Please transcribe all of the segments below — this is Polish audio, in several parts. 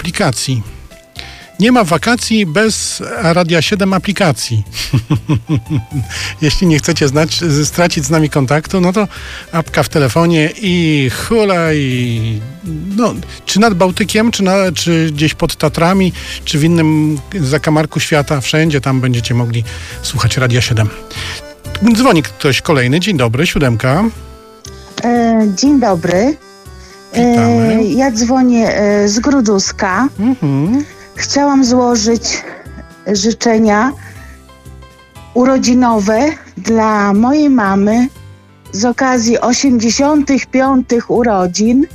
aplikacji. Nie ma wakacji bez Radia 7 aplikacji. Jeśli nie chcecie stracić z nami kontaktu, no to apka w telefonie i hula i czy nad Bałtykiem, czy gdzieś pod Tatrami, czy w innym zakamarku świata, wszędzie tam będziecie mogli słuchać Radia 7. Dzwoni ktoś kolejny. Dzień dobry, 7. Dzień dobry. Witamy. Ja dzwonię z Gruduska. Chciałam złożyć życzenia urodzinowe dla mojej mamy z okazji 85. urodzin.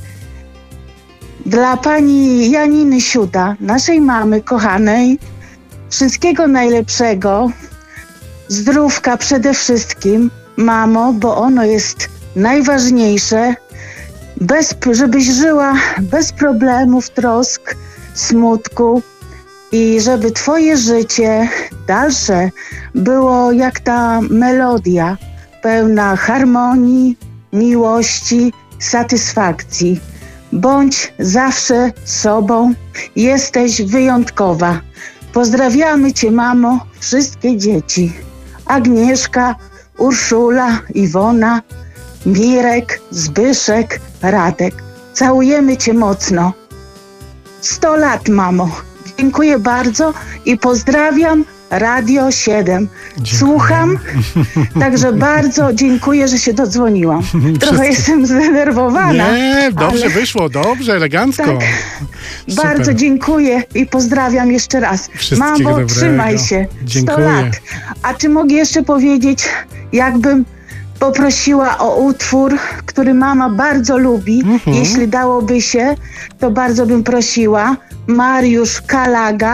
Dla pani Janiny Siuda, naszej mamy kochanej. Wszystkiego najlepszego. Zdrówka przede wszystkim, mamo, bo ono jest najważniejsze. Żebyś żyła bez problemów, trosk, smutku i żeby twoje życie dalsze było jak ta melodia, pełna harmonii, miłości, satysfakcji. Bądź zawsze sobą, jesteś wyjątkowa. Pozdrawiamy cię, mamo, wszystkie dzieci. Agnieszka, Urszula, Iwona, Mirek, Zbyszek, Radek. Całujemy cię mocno. 100 lat, mamo. Dziękuję bardzo i pozdrawiam Radio 7. Dziękuję. Słucham, także bardzo dziękuję, że się dodzwoniłam. Trochę jestem zdenerwowana. Nie, dobrze wyszło, dobrze, elegancko. Tak. Bardzo dziękuję i pozdrawiam jeszcze raz. Wszystkiego Mamo, dobrego. trzymaj się. 100 Dziękuję. lat. A czy mogę jeszcze powiedzieć, jakbym poprosiła o utwór, który mama bardzo lubi. Jeśli dałoby się, to bardzo bym prosiła. Mariusz Kalaga,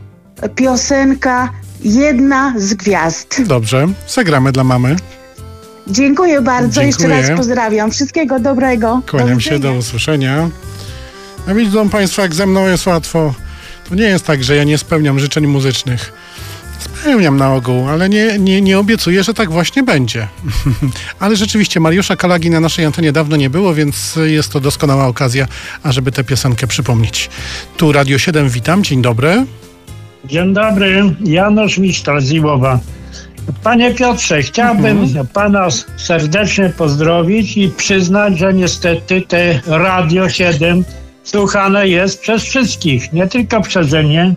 piosenka Jedna z gwiazd. Dobrze, zagramy dla mamy. Dziękuję bardzo. Dziękuję. Jeszcze raz pozdrawiam. Wszystkiego dobrego. Kłaniam się, do usłyszenia. A widzą Państwo, jak ze mną jest łatwo. To nie jest tak, że ja nie spełniam życzeń muzycznych. Spełniam na ogół, ale nie obiecuję, że tak właśnie będzie. Ale rzeczywiście Mariusza Kalagi na naszej antenie dawno nie było, więc jest to doskonała okazja, ażeby tę piosenkę przypomnieć. Tu Radio 7, witam, dzień dobry. Dzień dobry, Janusz Misztal z Iłowa. Panie Piotrze, chciałbym pana serdecznie pozdrowić i przyznać, że niestety te Radio 7 słuchane jest przez wszystkich, nie tylko przeze mnie.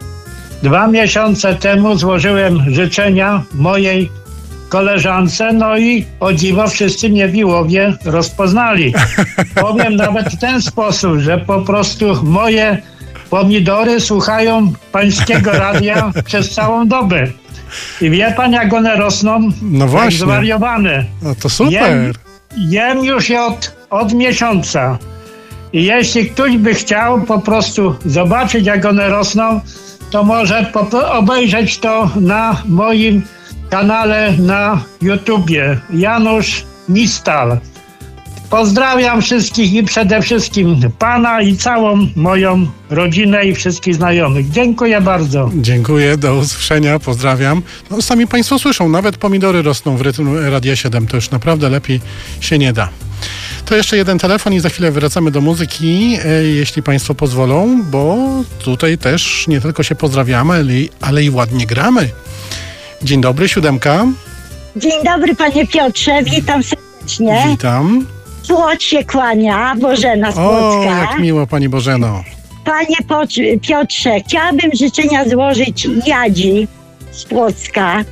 2 miesiące temu złożyłem życzenia mojej koleżance, no i o dziwo wszyscy mnie w Iłowie rozpoznali. Powiem nawet w ten sposób, że po prostu moje pomidory słuchają pańskiego radia przez całą dobę. I wie pan, jak one rosną? No Jak właśnie. zwariowane. No to super. Jem już je od miesiąca. I jeśli ktoś by chciał po prostu zobaczyć, jak one rosną, to może obejrzeć to na moim kanale na YouTubie. Janusz Mistal. Pozdrawiam wszystkich i przede wszystkim pana i całą moją rodzinę i wszystkich znajomych. Dziękuję bardzo. Dziękuję, do usłyszenia, pozdrawiam. No, sami Państwo słyszą, nawet pomidory rosną w rytm Radia 7, to już naprawdę lepiej się nie da. To jeszcze jeden telefon i za chwilę wracamy do muzyki, jeśli Państwo pozwolą, bo tutaj też nie tylko się pozdrawiamy, ale i ładnie gramy. Dzień dobry, 7. Dzień dobry, panie Piotrze, witam serdecznie. Witam. Płocz się kłania, Bożena z O, Płocka. jak miło, pani Bożeno. Panie Piotrze, chciałabym życzenia złożyć Jadzi z Płocka,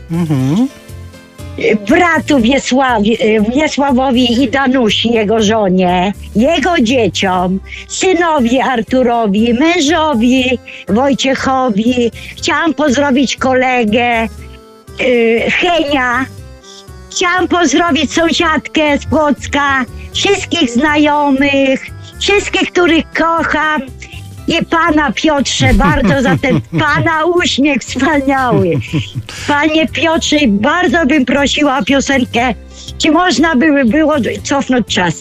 bratu Wiesławowi i Danusi, jego żonie, jego dzieciom, synowi Arturowi, mężowi Wojciechowi. Chciałam pozdrowić kolegę Henia. Chciałam pozdrowić sąsiadkę z Płocka, wszystkich znajomych, wszystkich, których kocham i pana Piotrze bardzo za ten pana uśmiech wspaniały. Panie Piotrze, bardzo bym prosiła o piosenkę, czy można było cofnąć czas.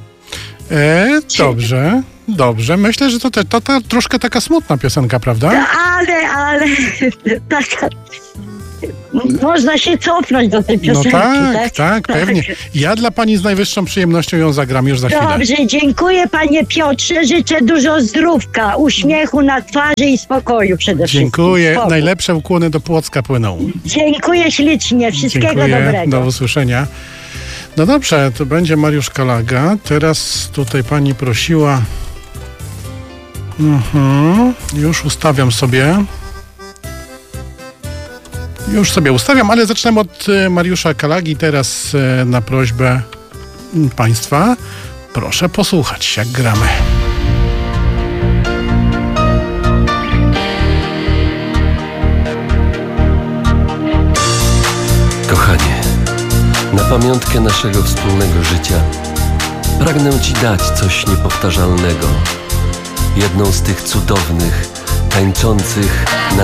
Dobrze. Myślę, że to troszkę taka smutna piosenka, prawda? Ale taka... Można się cofnąć do tej No piosenki, tak, pewnie. Ja dla pani z najwyższą przyjemnością ją zagram już za chwilę. Dobrze, dziękuję panie Piotrze, życzę dużo zdrówka, uśmiechu na twarzy i spokoju przede wszystkim. Dziękuję. Spokój. Najlepsze ukłony do Płocka płyną. Dziękuję ślicznie, wszystkiego Dziękuję. dobrego. Do usłyszenia. No dobrze, to będzie Mariusz Kalaga. Teraz tutaj pani prosiła. Już ustawiam sobie. Już sobie ustawiam, ale zaczynam od Mariusza Kalagi. Teraz na prośbę państwa proszę posłuchać, jak gramy. Kochanie, na pamiątkę naszego wspólnego życia pragnę Ci dać coś niepowtarzalnego. Jedną z tych cudownych, tańczących na